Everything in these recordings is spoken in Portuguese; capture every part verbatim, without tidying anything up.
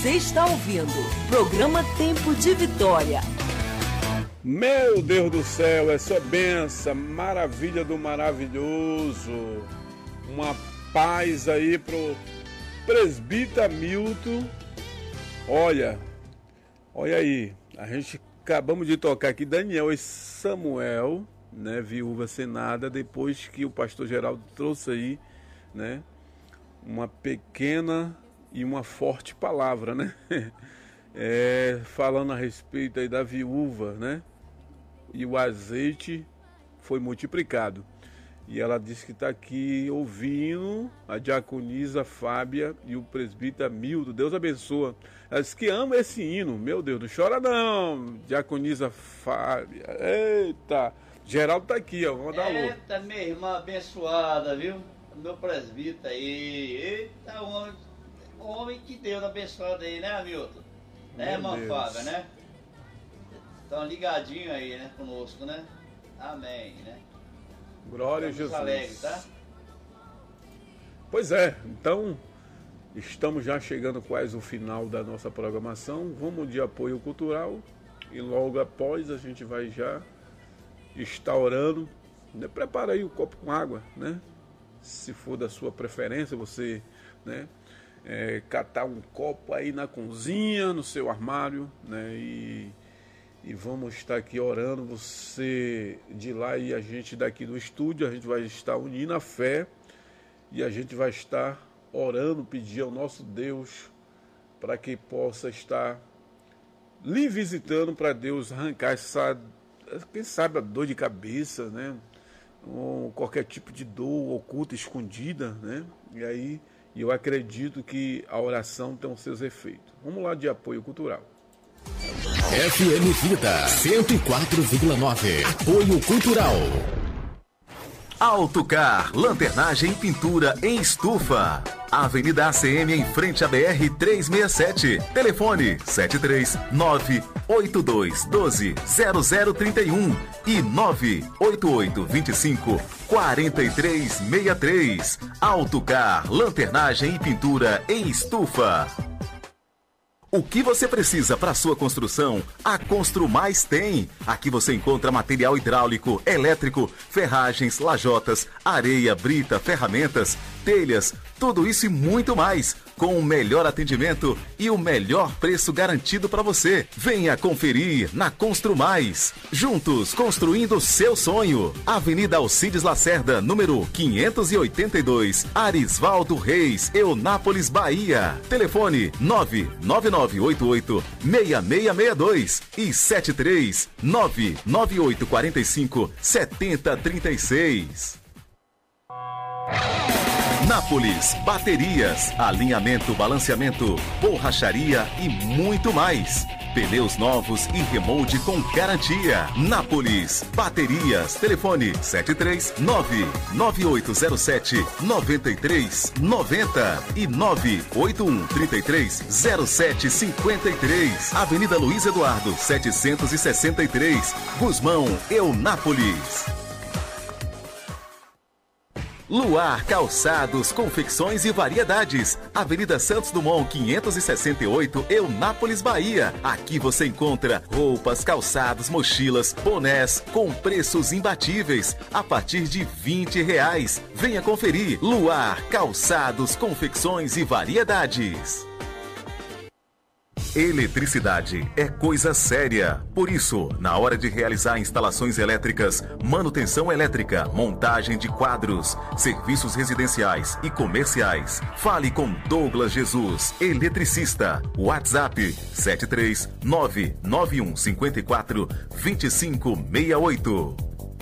Você está ouvindo Programa Tempo de Vitória. Meu Deus do céu, essa benção, maravilha do maravilhoso. Uma paz aí pro presbítero Milton. Olha, olha aí, a gente acabamos de tocar aqui Daniel e Samuel, né, viúva sem nada, depois que o pastor Geraldo trouxe aí, né, uma pequena e uma forte palavra, né, é, falando a respeito aí da viúva, né, e o azeite foi multiplicado. E ela disse que está aqui ouvindo a diaconisa Fábia e o presbítero Milton. Deus abençoa. Ela disse que ama esse hino. Meu Deus, não chora não, diaconisa Fábia. Eita, Geraldo está aqui, ó. Vamos dar alô. Eita, minha irmã abençoada, viu? Meu presbítero aí. Eita, homem, homem que Deus abençoado aí, né, Milton? Né, irmã Fábia, né? Estão ligadinhos aí, né, conosco, né? Amém, né? Glória a Jesus. Alegre, tá? Pois é, então estamos já chegando quase ao final da nossa programação. Vamos de apoio cultural e logo após a gente vai já estar orando, né? Prepara aí o copo com água, né? Se for da sua preferência, você, né, é, catar um copo aí na cozinha, no seu armário, né? E E vamos estar aqui orando, você de lá e a gente daqui do estúdio, a gente vai estar unindo a fé e a gente vai estar orando, pedir ao nosso Deus para que possa estar lhe visitando, para Deus arrancar essa, quem sabe, a dor de cabeça, né? Ou qualquer tipo de dor oculta, escondida, né? E aí eu acredito que a oração tem os seus efeitos. Vamos lá de apoio cultural. F M Vida cento e quatro vírgula nove. Apoio Cultural. Autocar, lanternagem e pintura em estufa. Avenida A C M em frente à B R trezentos e sessenta e sete. Telefone sete três nove oito dois um dois zero zero três um e nove oito oito dois cinco quatro três seis três. Autocar, lanternagem e pintura em estufa. O que você precisa para sua construção, a Construmais tem. Aqui você encontra material hidráulico, elétrico, ferragens, lajotas, areia, brita, ferramentas, telhas, tudo isso e muito mais, com o melhor atendimento e o melhor preço garantido para você. Venha conferir na Construmais. Juntos, construindo seu sonho. Avenida Alcides Lacerda, número quinhentos e oitenta e dois, Arisvaldo Reis, Eunápolis, Bahia. Telefone nove nove nove oito oito seis seis seis dois e sete três nove nove oito quatro cinco sete zero três seis. Nápoles Baterias, alinhamento, balanceamento, borracharia e muito mais. Pneus novos e remold com garantia. Nápoles Baterias, telefone sete três nove nove oito zero sete nove três nove zero e nove oito um três três zero sete cinco três. Avenida Luiz Eduardo setecentos e sessenta e três, Gusmão, Eunápolis. Luar Calçados, Confecções e Variedades. Avenida Santos Dumont, quinhentos e sessenta e oito, Eunápolis, Bahia. Aqui você encontra roupas, calçados, mochilas, bonés com preços imbatíveis a partir de vinte reais. Venha conferir. Luar Calçados, Confecções e Variedades. Eletricidade é coisa séria. Por isso, na hora de realizar instalações elétricas, manutenção elétrica, montagem de quadros, serviços residenciais e comerciais, fale com Douglas Jesus, eletricista. WhatsApp sete três nove nove um cinco quatro dois cinco seis oito.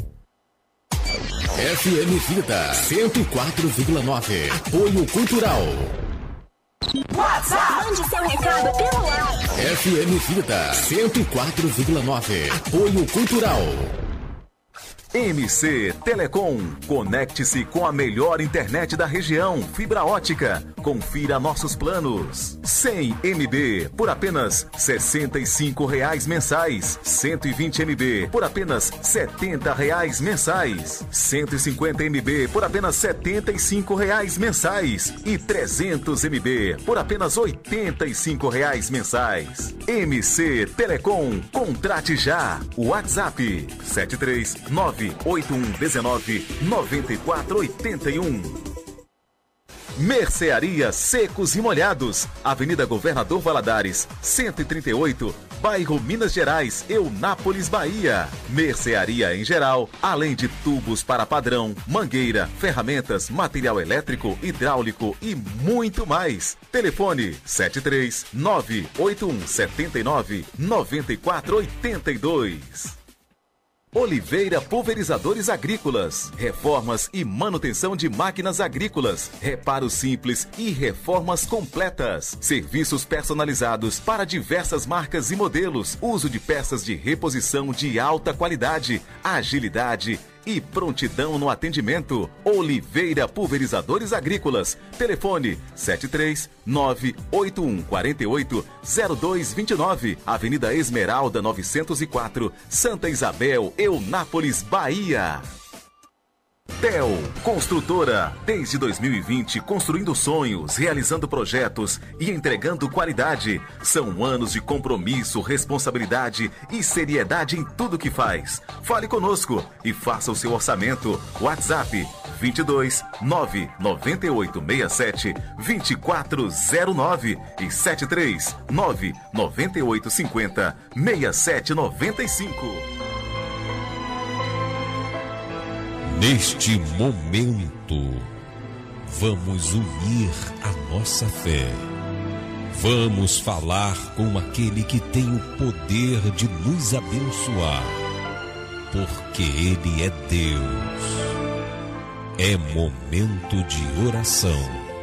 F M Vida cento e quatro vírgula nove. Apoio Cultural. WhatsApp! Mande seu recado pelo ar. F M Vida cento e quatro vírgula nove. Apoio Cultural. M C Telecom. Conecte-se com a melhor internet da região. Fibra ótica. Confira nossos planos. cem megabytes por apenas sessenta e cinco reais mensais. cento e vinte megabytes por apenas setenta reais mensais. cento e cinquenta megabytes por apenas setenta e cinco reais mensais. E trezentos megabytes por apenas oitenta e cinco reais mensais. M C Telecom, contrate já. WhatsApp sete três nove oito um um nove nove quatro oito um. Mercearia Secos e Molhados, Avenida Governador Valadares, cento e trinta e oito, bairro Minas Gerais, Eunápolis, Bahia. Mercearia em geral, além de tubos para padrão, mangueira, ferramentas, material elétrico, hidráulico e muito mais. Telefone sete três nove oito um sete nove nove quatro oito dois. Oliveira Pulverizadores Agrícolas, reformas e manutenção de máquinas agrícolas, reparos simples e reformas completas, serviços personalizados para diversas marcas e modelos, uso de peças de reposição de alta qualidade, agilidade e prontidão no atendimento. Oliveira Pulverizadores Agrícolas. Telefone sete três nove oito um quatro oito zero dois dois nove, Avenida Esmeralda novecentos e quatro, Santa Isabel, Eunápolis, Bahia. Tel Construtora, desde dois mil e vinte, construindo sonhos, realizando projetos e entregando qualidade. São anos de compromisso, responsabilidade e seriedade em tudo que faz. Fale conosco e faça o seu orçamento. WhatsApp vinte e dois nove nove oito seis sete dois quatro zero nove e sete três nove nove oito cinco zero seis sete nove cinco. Neste momento, vamos unir a nossa fé. Vamos falar com aquele que tem o poder de nos abençoar, porque Ele é Deus. É momento de oração.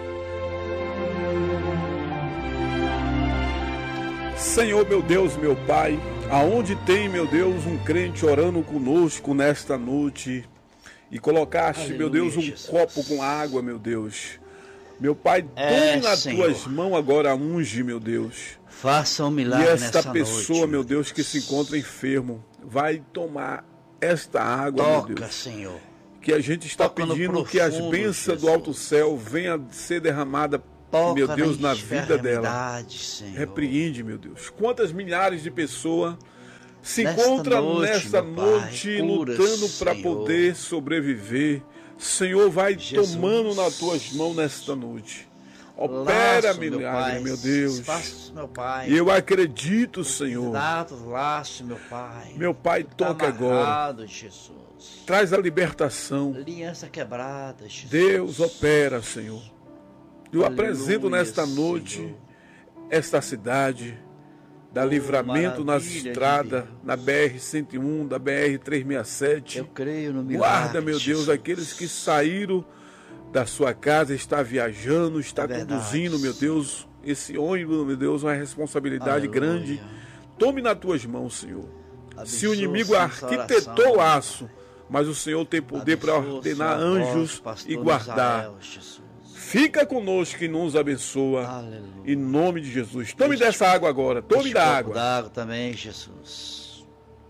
Senhor, meu Deus, meu Pai, aonde tem, meu Deus, um crente orando conosco nesta noite, e colocaste, aleluia, meu Deus, um Jesus. Copo com água, meu Deus. Meu Pai, é, tome nas Senhor. tuas mãos agora, unge, meu Deus. Faça um milagre nessa noite. E esta pessoa, noite, meu Deus, Deus, que se encontra enfermo, vai tomar esta água, toca, meu Deus. Senhor. Que a gente está toca pedindo profundo, que as bênçãos do alto céu venham ser derramadas, meu Deus, na, na vida dela. Senhor. Repreende, meu Deus. Quantas milhares de pessoas se nesta encontra noite, nesta noite Pai, lutando para poder sobreviver. Senhor, vai Jesus. tomando nas tuas mãos nesta noite. Opera, Laço, milagre, meu, meu Deus. Laço, meu Pai. E eu acredito, Senhor. Laço, meu Pai. Meu Pai, toca agora. Jesus. Traz a libertação. Aliança quebrada, Jesus. Deus, opera, Senhor. Eu Aleluia, apresento nesta noite Senhor. Esta cidade, da Livramento nas estradas, na B R cento e um, da B R trezentos e sessenta e sete. Eu creio no milagre. Guarda, meu Deus, Jesus. aqueles que saíram da sua casa, está viajando, está é conduzindo, meu Deus, esse ônibus, meu Deus, uma responsabilidade Aleluia. grande. Tome nas tuas mãos, Senhor. Abençoa, Se o inimigo Senhor, arquitetou o laço, mas o Senhor tem poder para Abençoa, ordenar Senhor, anjos voz, e guardar. Israel, Jesus. Fica conosco e nos abençoa. Aleluia. Em nome de Jesus. Tome Este, dessa água agora. Tome este da copo água. da água também, Jesus.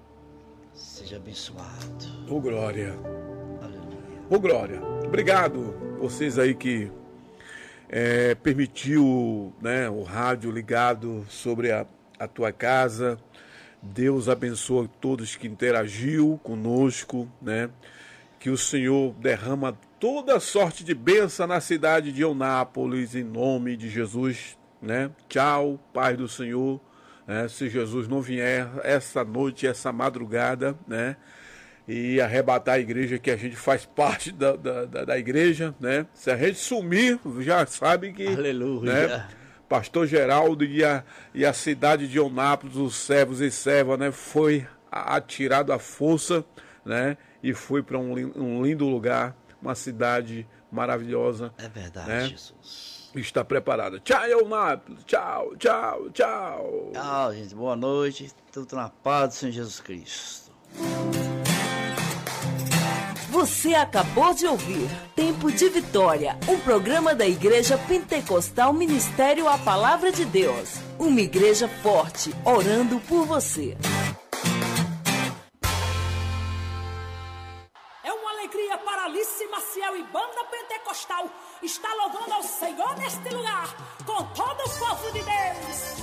Seja abençoado. Ô, glória. Aleluia. Ô, glória. Obrigado vocês aí que é, permitiu, né, o rádio ligado sobre a, a tua casa. Deus abençoa todos que interagiu conosco, né? Que o Senhor derrama toda sorte de bênção na cidade de Eunápolis, em nome de Jesus, né? Tchau, paz do Senhor, né? Se Jesus não vier essa noite, essa madrugada, né? E arrebatar a igreja, que a gente faz parte da, da, da, da igreja, né? Se a gente sumir, já sabe que... Aleluia. Né? Pastor Geraldo e a, e a cidade de Eunápolis, os servos e servas, né? Foi atirado à força, né? E foi para um, um lindo lugar, uma cidade maravilhosa. É verdade, né? Jesus. Está preparada. Tchau, Eunápolis. Tchau, tchau, tchau. Tchau, gente. Boa noite. Tudo na paz do Senhor Jesus Cristo. Você acabou de ouvir Tempo de Vitória, um programa da Igreja Pentecostal Ministério A Palavra de Deus. Uma igreja forte, orando por você. É uma alegria para Alice Maciel e Banda Pentecostal estar louvando ao Senhor neste lugar.